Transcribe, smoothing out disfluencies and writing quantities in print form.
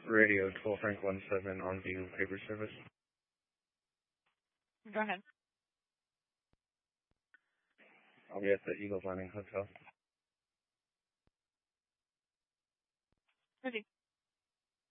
Radio 12 Frank 17 on view paper service. Go ahead. I'll be at the Eagles Landing Hotel. Ready.